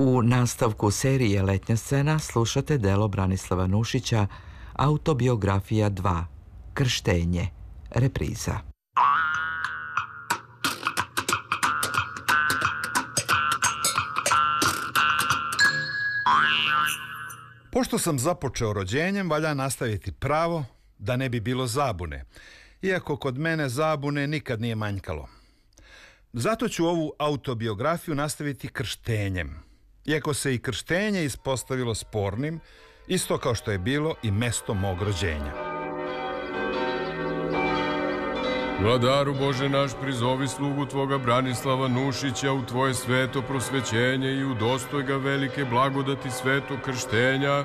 U nastavku serije Letnja scena slušate delo Branislava Nušića Autobiografija 2. Krštenje. Repriza. Pošto sam započeo rođenjem, valja nastaviti pravo da ne bi bilo zabune. Iako kod mene zabune nikad nije manjkalo. Zato ću ovu autobiografiju nastaviti krštenjem. Iako se i krštenje ispostavilo spornim, isto kao što je bilo i mesto mog rođenja. Vladaru Bože naš, prizovi slugu Tvoga Branislava Nušića u Tvoje sveto prosvećenje i udostoj ga velike blagodati svetog krštenja.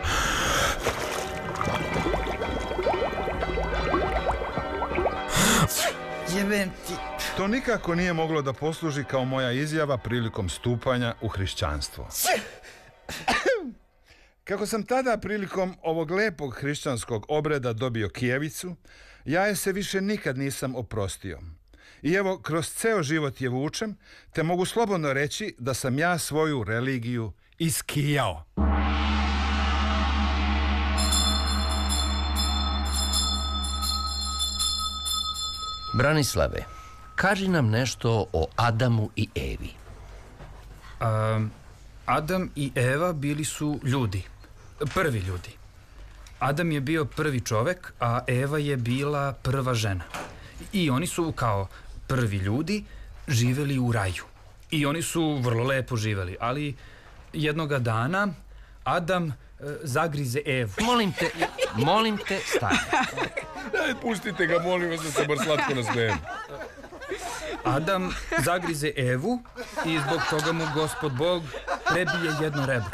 Jebem ti. To nikako nije moglo da posluži kao moja izjava prilikom stupanja u hrišćanstvo. Kako sam tada prilikom ovog lepog hrišćanskog obreda dobio kijevicu, ja je se više nikad nisam oprostio. I evo, kroz ceo život je vučem, te mogu slobodno reći da sam ja svoju religiju iskijao. Branislave, kaži nam nešto o Adamu i Evi. Adam i Eva bili su ljudi. Prvi ljudi. Adam je bio prvi čovek, a Eva je bila prva žena. I oni su kao prvi ljudi živeli u raju. I oni su vrlo lepo živeli, ali jednoga dana Adam zagrize Evu. Molim te, stani. Daj, pustite ga, molim vas, da se bar slatko nasmejem. Adam zagrize Evu i zbog toga mu Gospod Bog prebije jedno rebro.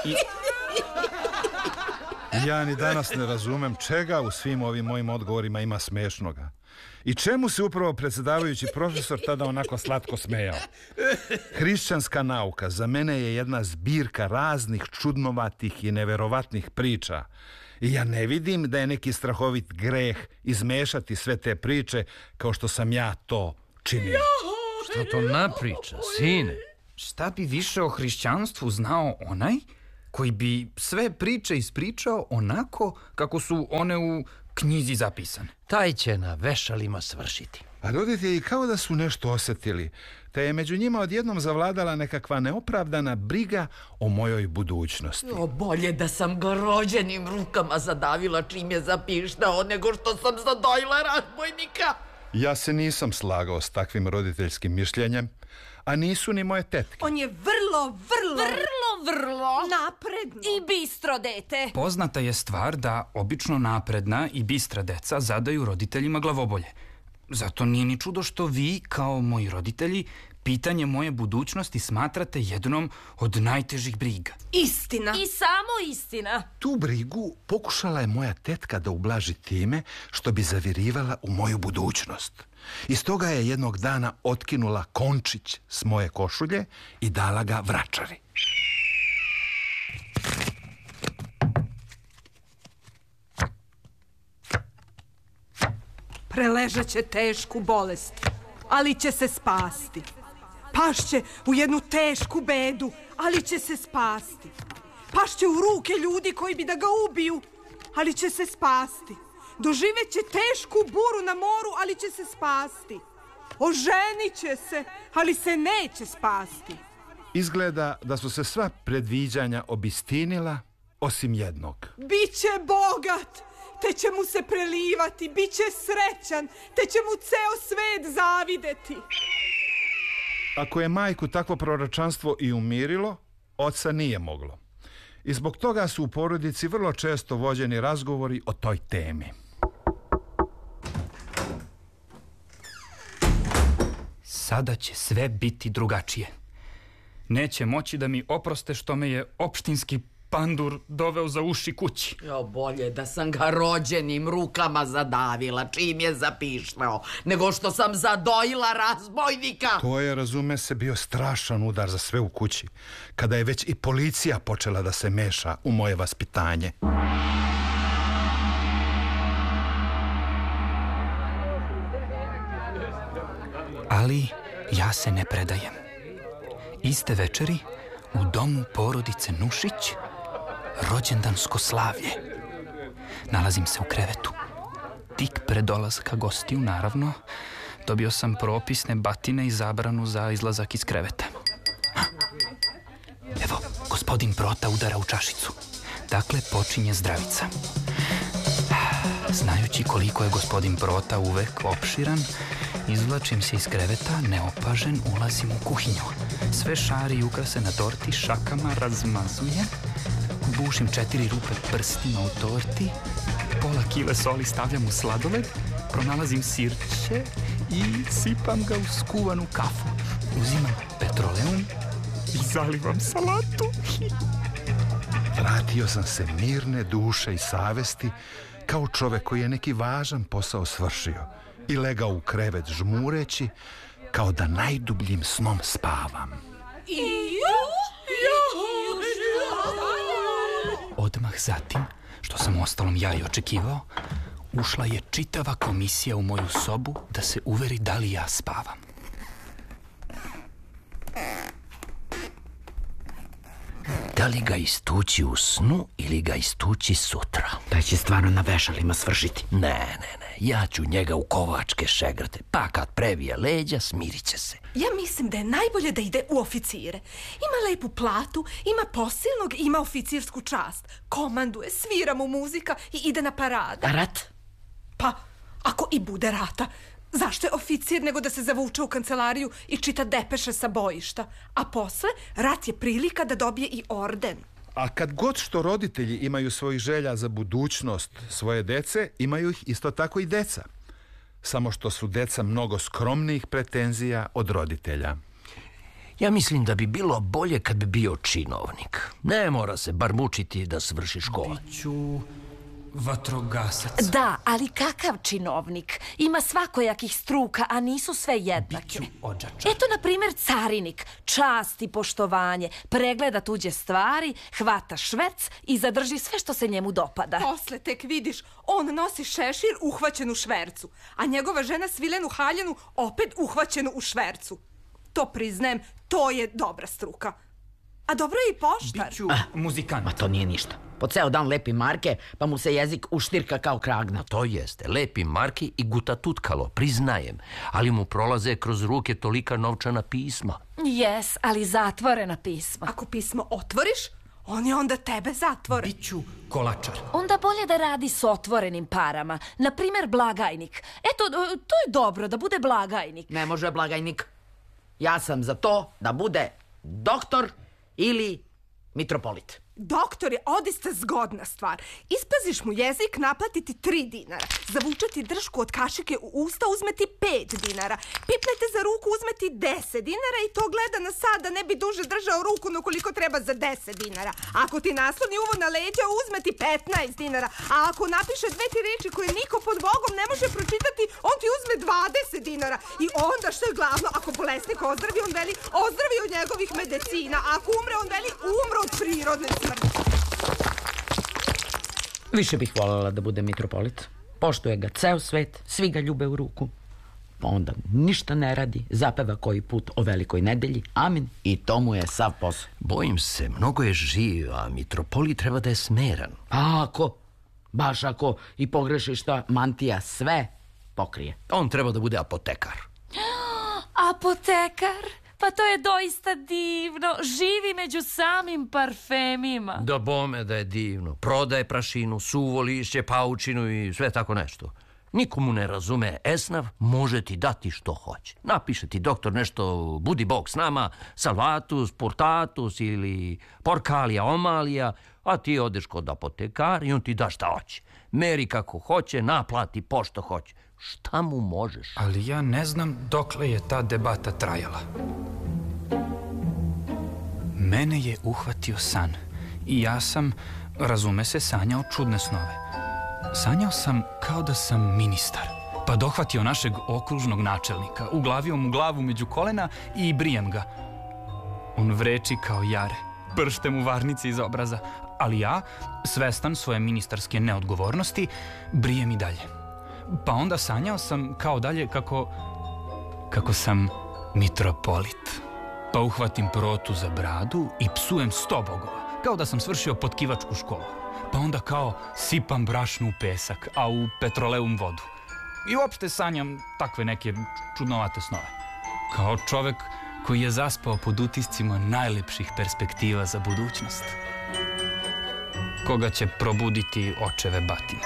Ja ni danas ne razumem čega u svim ovim mojim odgovorima ima smešnoga. I čemu se upravo predsjedavajući profesor tada onako slatko smejao? Hrišćanska nauka za mene je jedna zbirka raznih čudnovatih i neverovatnih priča. I ja ne vidim da je neki strahovit greh izmešati sve te priče kao što sam ja to činio. Šta to napriča, sine? Šta bi više o hrišćanstvu znao onaj koji bi sve priče ispričao onako kako su one u knjizi zapisane? Taj će na vešalima svršiti. A roditelji kao da su nešto osjetili, te je među njima odjednom zavladala nekakva neopravdana briga o mojoj budućnosti. Bolje da sam ga rođenim rukama zadavila čim je zapištao nego što sam zadojila razbojnika. Ja se nisam slagao s takvim roditeljskim mišljenjem, a nisu ni moje tetke. On je vrlo napredno i bistro dete. Poznata je stvar da obično napredna i bistra deca zadaju roditeljima glavobolje. Zato nije ni čudo što vi, kao moji roditelji, pitanje moje budućnosti smatrate jednom od najtežih briga. Istina. I samo istina. Tu brigu pokušala je moja tetka da ublaži time što bi zavirivala u moju budućnost. I stoga je jednog dana otkinula končić s moje košulje i dala ga vračari. Preležat će tešku bolest, ali će se spasti. Pašće u jednu tešku bedu, ali će se spasti. Pašće u ruke ljudi koji bi da ga ubiju, ali će se spasti. Doživet će tešku buru na moru, ali će se spasti. Oženit će se, ali se neće spasti. Izgleda da su se sva predviđanja obistinila, osim jednog. Biće bogat, te će mu se prelivati, biće srećan, te će mu ceo svet zavideti. Ako je majku takvo proročanstvo i umirilo, oca nije moglo. I zbog toga su u porodici vrlo često vođeni razgovori o toj temi. Sada će sve biti drugačije. Neće moći da mi oproste što me je opštinski pandur doveo za uši kući. Bolje da sam ga rođenim rukama zadavila čim je zapištao, nego što sam zadojila razbojnika. To je, razume se, bio strašan udar za sve u kući, kada je već i policija počela da se meša u moje vaspitanje. Ali ja se ne predajem. Iste večeri u domu porodice Nušić, rođendansko slavlje. Nalazim se u krevetu. Tik pre dolaska gostiju, naravno, dobio sam propisne batine i zabranu za izlazak iz kreveta. Evo, gospodin Prota udara u čašicu. Dakle, počinje zdravica. Znajući koliko je gospodin Prota uvek opširan, izvlačim se iz kreveta, neopažen, ulazim u kuhinju. Sve šari i ukrase na torti šakama razmazujem. Bušim 4 rupe prstima u torti. Pola kile soli stavljam u sladoled. Pronalazim sirće i sipam ga u skuvanu kafu. Uzimam petroleum i zalivam salatu. Vratio sam se mirne duše i savesti kao čovek koji je neki važan posao svršio i legao u krevet žmureći kao da najdubljim snom spavam. Odmah zatim, što sam uostalom ja i očekivao, ušla je čitava komisija u moju sobu da se uveri da li ja spavam. Da li ga istući u snu ili ga istući sutra? Da će stvarno na vešalima svršiti. Ne, ja ću njega u kovačke šegrte, pa kad previje leđa, smirit će se. Ja mislim da je najbolje da ide u oficire. Ima lepu platu, ima posilnog, ima oficirsku čast. Komanduje, svira mu muzika i ide na parade. A rat? Pa, ako i bude rata, zašto je oficir nego da se zavuče u kancelariju i čita depeše sa bojišta? A posle, rat je prilika da dobije i orden. A kad god što roditelji imaju svojih želja za budućnost svoje dece, imaju ih isto tako i deca. Samo što su deca mnogo skromnijih pretenzija od roditelja. Ja mislim da bi bilo bolje kad bi bio činovnik. Ne mora se bar mučiti da svrši školu. Biću vatrogasac. Da, ali kakav činovnik? Ima svakojakih struka, a nisu sve jednake. Biću odžačar. Eto, na primjer, carinik. Čast i poštovanje. Pregleda tuđe stvari, hvata šverc i zadrži sve što se njemu dopada. Posle tek vidiš, on nosi šešir uhvaćen u švercu, a njegova žena svilenu haljenu opet uhvaćenu u švercu. To priznajem, to je dobra struka. A dobro je i poštar. Biću muzikant. Ma to nije ništa. Po ceo dan lepi marke, pa mu se jezik uštirka kao kragna. To jeste, lepi marki i guta tutkalo, priznajem, ali mu prolaze kroz ruke tolika novčana pisma. Jes, ali zatvorena pisma. Ako pismo otvoriš, oni onda tebe zatvore. Biću kolačar. Onda bolje da radi s otvorenim parama. Na primjer, blagajnik. Eto, to je dobro, da bude blagajnik. Ne može blagajnik. Ja sam za to da bude doktor ili mitropolit. Doktor je odista zgodna stvar. Ispaziš mu jezik, naplatiti 3 dinara. Zavučati dršku od kašike u usta, uzmeti 5 dinara. Pipnete za ruku, uzmeti 10 dinara i to gleda na sad da ne bi duže držao ruku no koliko treba za 10 dinara. Ako ti nasloni uvo na leđa, uzmeti 15 dinara. A ako napiše 2-3 reči koje niko pod Bogom ne može pročitati, on ti uzme 20 dinara. I onda, što je glavno, ako bolesnik ozdravi, on veli ozdravi od njegovih medicina. A ako umre, on veli umre od prirodne smrti. Više bih voljela da bude mitropolit. Poštuje ga ceo svet, svi ga ljube u ruku. Pa onda ništa ne radi, zapeva koji put o velikoj nedelji, amin, i to mu je sav posao. Bojim se, mnogo je živ, a mitropolit treba da je smeran. A ako, baš ako i pogreši šta, mantija sve pokrije. On treba da bude apotekar. Apotekar? Pa to je doista divno. Živi među samim parfemima. Da bome da je divno. Prodaje prašinu, suvo lišće, paučinu i sve tako nešto. Nikomu ne razume esnav, može ti dati što hoće. Napiše ti doktor nešto, budi Bog s nama, salvatus, portatus ili porkalija, omalija, a ti odeš kod apotekar i on ti da šta hoće. Meri kako hoće, naplati pošto hoće. Šta mu možeš? Ali ja ne znam dokle je ta debata trajala. Mene je uhvatio san i ja sam, razume se, sanjao čudne snove. Sanjao sam kao da sam ministar, pa dohvatio našeg okružnog načelnika, uglavio mu glavu među kolena i brijem ga. On vreči kao jare, pršte mu varnice iz obraza, ali ja, svestan svoje ministarske neodgovornosti, brijem i dalje. Pa onda sanjao sam kao dalje kako sam mitropolit. Pa uhvatim Protu za bradu i psujem 100 bogova, kao da sam svršio potkivačku školu. Pa onda kao sipam brašnu u pesak, a u petroleum vodu. I uopšte sanjam takve neke čudnovate snove. Kao čovek koji je zaspao pod utiscima najlepših perspektiva za budućnost. Koga će probuditi očeve batine.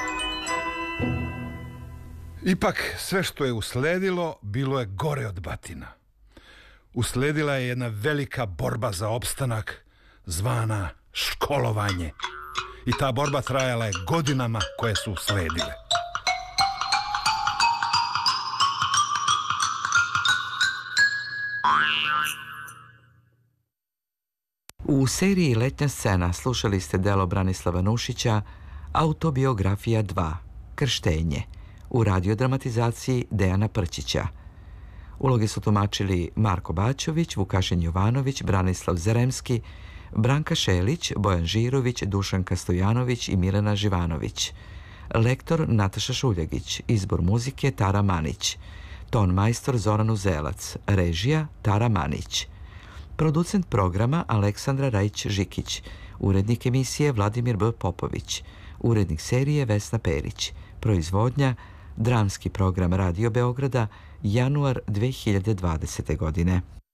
Ipak, sve što je usledilo, bilo je gore od batina. Usledila je jedna velika borba za opstanak, zvana školovanje. I ta borba trajala je godinama koje su usledile. U seriji Letnja scena slušali ste delo Branislava Nušića Autobiografija 2. Krštenje u radiodramatizaciji Dejana Prćića. Uloge su tumačili Marko Bačović, Vukašin Jovanović, Branislav Zaremski, Branka Šelić, Bojan Žirović, Dušanka Stojanović i Milena Živanović. Lektor Nataša Šuljagić, izbor muzike Tara Manić, ton majstor Zoran Uzelac, režija Tara Manić. Producent programa Aleksandra Rajić-Žikić, urednik emisije Vladimir B. Popović, urednik serije Vesna Perić, proizvodnja Dramski program Radio Beograda, januar 2020. godine.